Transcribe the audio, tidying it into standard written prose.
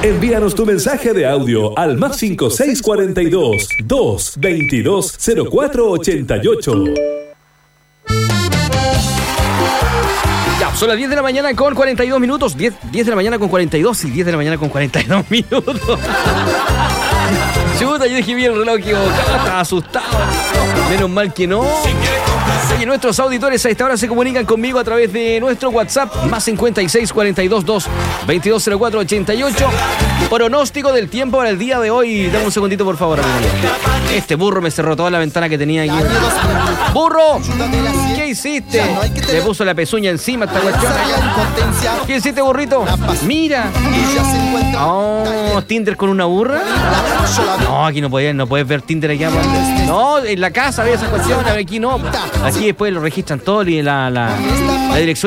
Envíanos tu mensaje de audio al más 5642 222 0488. Ya, son las 10 de la mañana con 42 minutos. 10 de la mañana con 42 y 10 de la mañana con 42 minutos. Chuta, yo dije bien el reloj equivocado, estaba asustado. Menos mal que no. Oye, nuestros auditores a esta hora se comunican conmigo a través de nuestro WhatsApp, más 56 42 2 22 04 88. Pronóstico del tiempo para el día de hoy. Dame un segundito, por favor, amigo. Este burro me cerró toda la ventana que tenía aquí. ¡Burro! ¿Qué hiciste? Le puso la pezuña encima esta cuestión. ¿Qué hiciste, burrito? Mira. Oh, Tinder con una burra. No, aquí no puedes ver Tinder aquí. No, en la casa ve esa cuestión, aquí no. Aquí después lo registran todo y la dirección